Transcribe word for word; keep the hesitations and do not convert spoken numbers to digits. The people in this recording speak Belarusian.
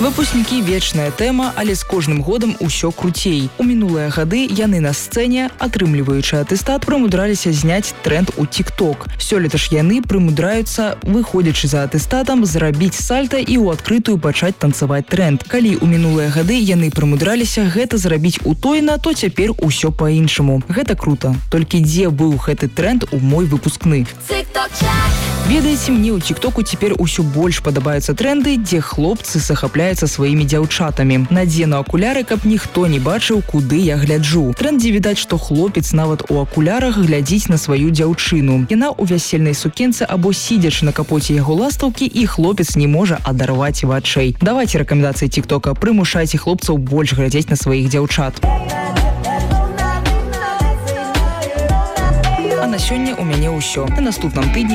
Выпускнікі вечная тэма, але з кожным годам усё круцей. У мінулыя гады яны на сцэне, атрымліваючы атэстат, прымудраліся зняць тренд у тик-ток. Сёлета ж яны прымудраюцца, выходзячы за атэстатам, зрабіць сальта і ў адкрытую пачаць танцаваць тренд. Калі ў мінулыя гады яны прымудраліся гэта зрабіць утойна, то цяпер усё па-іншаму. Гэта крута. Толькі дзе быў гэты тренд у мой выпускны? Ведаеце, мне ў тик-току цяпер усё больш падабаюцца тренды, дзе хлопцы захапляюцца сваімі дзяўчатамі. Надзену акуляры, каб ніхто не бачыў, куды я гляджу. Трендзе відаць, што хлопец нават у акулярах глядзіць на сваю дзяўчыну. Яна ў вясельнай сукенцы або сидячы на капоце яго ластаўкі, і хлопец не можа адарваць вачэй. Давайце рэкамендацыі тик-тока, прымушайце хлопцаў больш глядзець на сваіх дзяўчат. А на сёння ў мяне ўсё. На наступным тыдні